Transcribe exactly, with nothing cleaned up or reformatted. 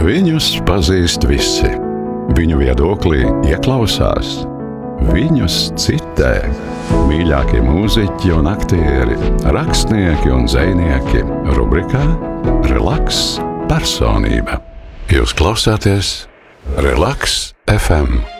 Viņus pazīst visi. Viņu viedoklī ieklausās. Viņus citē mīļākie mūziķi un aktieri, rakstnieki un dzejnieki. Rubrikā Relaks personība. Jūs klausāties Relaks F M.